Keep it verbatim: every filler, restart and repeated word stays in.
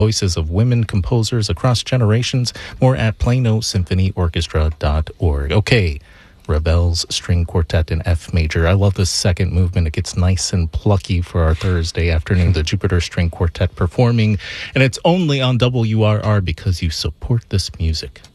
voices of women composers across generations. More at plano symphony orchestra dot org. Okay, Ravel's String Quartet in F major. I love this second movement. It gets nice and plucky for our Thursday afternoon. The Jupiter String Quartet performing, and it's only on W R R because you support this music.